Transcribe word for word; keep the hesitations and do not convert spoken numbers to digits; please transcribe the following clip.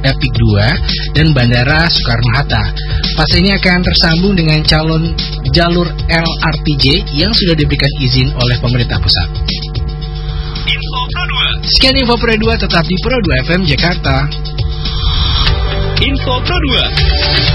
Epik dua dan Bandara Soekarno-Hatta. Fase ini akan tersambung dengan calon jalur L R T J yang sudah diberikan izin oleh pemerintah pusat. Info Pro dua. Sekian Info Pro dua, tetap di Pro dua F M Jakarta. Info Pro dua.